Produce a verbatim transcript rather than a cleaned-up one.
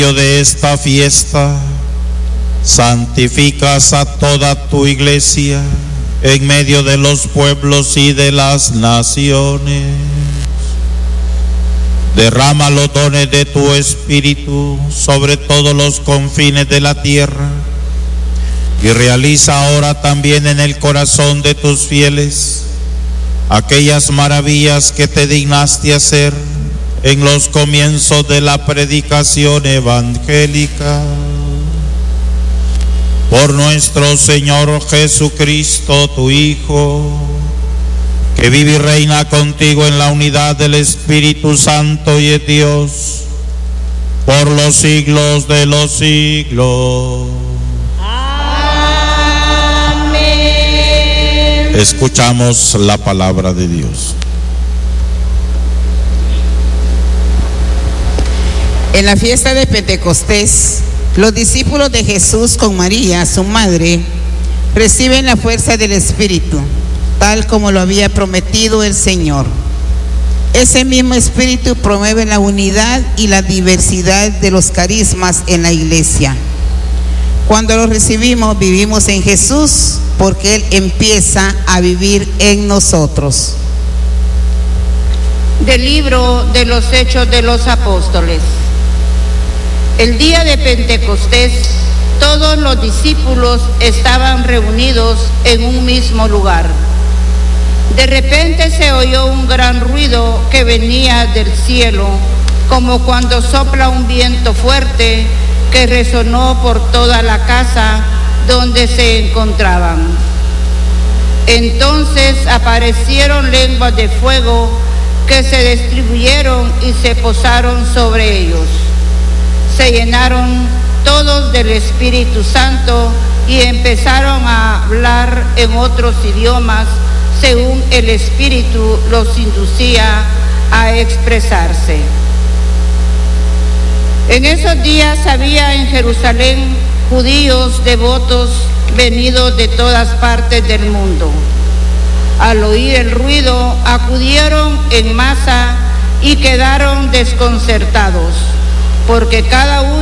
De esta fiesta, santificas a toda tu iglesia en medio de los pueblos y de las naciones. Derrama los dones de tu Espíritu sobre todos los confines de la tierra y realiza ahora también en el corazón de tus fieles aquellas maravillas que te dignaste hacer en los comienzos de la predicación evangélica. Por nuestro Señor Jesucristo, tu Hijo, que vive y reina contigo en la unidad del Espíritu Santo y es Dios, por los siglos de los siglos. Amén. Escuchamos la palabra de Dios. En la fiesta de Pentecostés, los discípulos de Jesús con María, su madre, reciben la fuerza del Espíritu, tal como lo había prometido el Señor. Ese mismo Espíritu promueve la unidad y la diversidad de los carismas en la iglesia. Cuando los recibimos, vivimos en Jesús, porque Él empieza a vivir en nosotros. Del libro de los Hechos de los Apóstoles. El día de Pentecostés, todos los discípulos estaban reunidos en un mismo lugar. De repente se oyó un gran ruido que venía del cielo, como cuando sopla un viento fuerte que resonó por toda la casa donde se encontraban. Entonces aparecieron lenguas de fuego que se distribuyeron y se posaron sobre ellos. Se llenaron todos del Espíritu Santo y empezaron a hablar en otros idiomas según el Espíritu los inducía a expresarse. En esos días había en Jerusalén judíos devotos venidos de todas partes del mundo. Al oír el ruido, acudieron en masa y quedaron desconcertados, porque cada uno